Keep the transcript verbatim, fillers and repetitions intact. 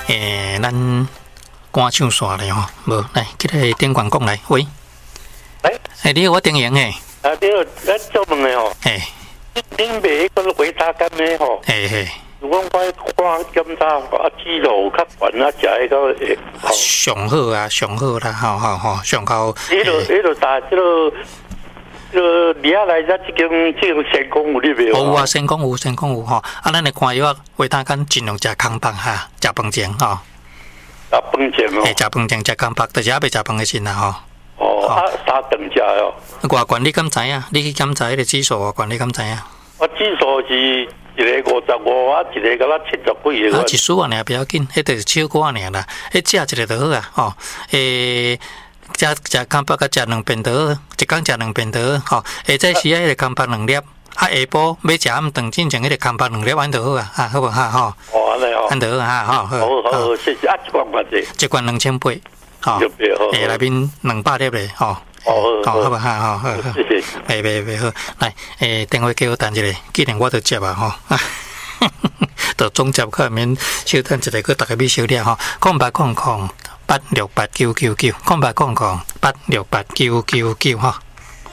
诶，咱歌唱线咧吼，无来，这个电广讲来，喂， 哎， 诶，你好，我丁莹诶， 啊，你好，咱做问的吼， 诶， 恁买迄个维他干的吼， 嘿嘿， 如果我看检查啊，肌肉较悬啊，食迄个会好。 上好啊，上好啦，好好好，上好。 迄个迄个打迄个。呃，你下来咱即间即种成功有你袂有？ 有啊，成功有，成功有吼。啊，咱来看药啊，维他干尽量食空饭哈，食饭前吼。 啊，饭前哦。 诶，食饭前食空饭，就是还未食饭的时啦吼。 哦，啊，三顿食哦。 外观你敢知影？你去检查迄个指数外观你敢知影？ 我指数是一个五十五啊，一个敢若七十几个。 啊，一输啊，尔不要紧，迄就是小可尔啦。迄食一个就好啊，吼。诶。食食空白，甲食两便当，一工食两便当，吼。下早时啊，迄个空白两粒，啊下晡要食暗顿，进前迄个空白两粒，安就好啊，啊好无哈吼。 哦，安尼哦。 安就好哈，吼。 好好好，谢谢。啊，一罐偌济？ 一罐两千八，吼。诶，内面两百粒咧，吼。 哦， 好，好无哈，吼，好。 谢谢。 袂袂袂好，来，诶，电话给我等一下，既然我都接啊，吼。就总接可免小等一个，佮大家要小了吼。空白空空。八六八九九九，空白空空，八六八九九九哈。